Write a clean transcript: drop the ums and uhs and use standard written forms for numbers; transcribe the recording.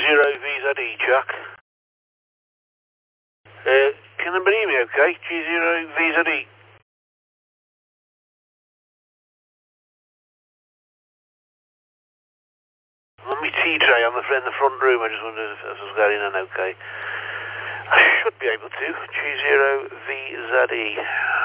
G0VZE, Chuck. Can anybody hear me okay? G0VZE. Let me TJ on the front room. I just wondered if this was going in okay. I should be able to. G0VZE.